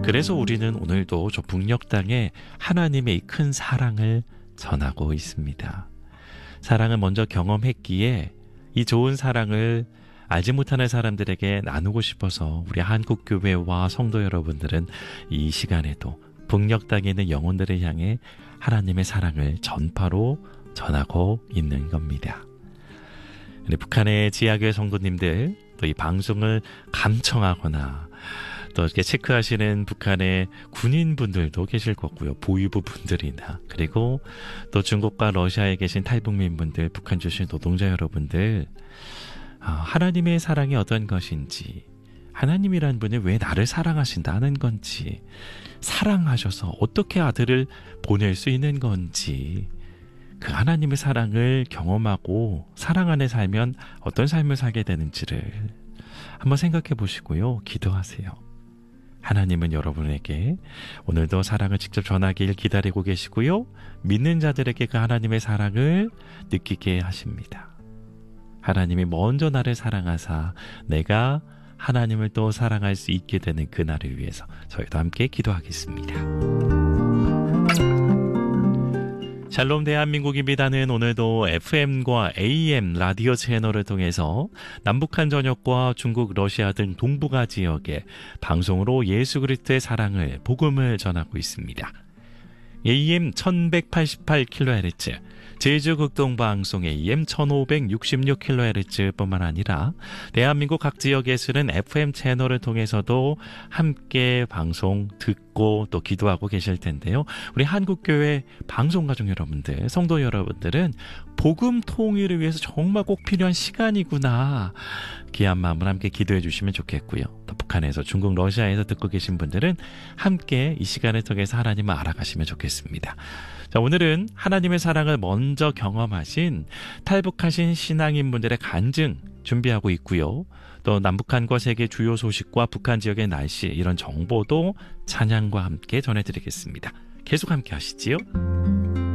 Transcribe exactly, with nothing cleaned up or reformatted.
그래서 우리는 오늘도 저 북녘 땅에 하나님의 이 큰 사랑을 전하고 있습니다. 사랑을 먼저 경험했기에 이 좋은 사랑을 알지 못하는 사람들에게 나누고 싶어서 우리 한국교회와 성도 여러분들은 이 시간에도 북녘 땅에 있는 영혼들을 향해 하나님의 사랑을 전파로 전하고 있는 겁니다. 우리 북한의 지하교회 성도님들, 또 이 방송을 감청하거나 또 이렇게 체크하시는 북한의 군인분들도 계실 거고요. 보위부 분들이나, 그리고 또 중국과 러시아에 계신 탈북민분들, 북한 출신 노동자 여러분들, 아, 하나님의 사랑이 어떤 것인지, 하나님이란 분이 왜 나를 사랑하신다는 건지, 사랑하셔서 어떻게 아들을 보낼 수 있는 건지, 그 하나님의 사랑을 경험하고 사랑 안에 살면 어떤 삶을 살게 되는지를 한번 생각해 보시고요. 기도하세요. 하나님은 여러분에게 오늘도 사랑을 직접 전하길 기다리고 계시고요. 믿는 자들에게 그 하나님의 사랑을 느끼게 하십니다. 하나님이 먼저 나를 사랑하사 내가 하나님을 또 사랑할 수 있게 되는 그날을 위해서 저희도 함께 기도하겠습니다. 샬롬 대한민국입니다는 오늘도 에프엠과 에이엠 라디오 채널을 통해서 남북한 전역과 중국, 러시아 등 동북아 지역에 방송으로 예수 그리스도의 사랑을, 복음을 전하고 있습니다. 에이엠 천백팔십팔 킬로헤르츠, 제주 극동방송 에이엠 천오백육십육 킬로헤르츠 뿐만 아니라 대한민국 각 지역에 쓰는 에프엠 채널을 통해서도 함께 방송 듣고 또 기도하고 계실 텐데요. 우리 한국교회 방송가족 여러분들, 성도 여러분들은 복음 통일을 위해서 정말 꼭 필요한 시간이구나, 귀한 마음을 함께 기도해 주시면 좋겠고요. 또 북한에서, 중국, 러시아에서 듣고 계신 분들은 함께 이 시간을 통해서 하나님을 알아가시면 좋겠습니다. 자, 오늘은 하나님의 사랑을 먼저 경험하신 탈북하신 신앙인분들의 간증 준비하고 있고요. 또 남북한과 세계 주요 소식과 북한 지역의 날씨, 이런 정보도 찬양과 함께 전해드리겠습니다. 계속 함께 하시지요.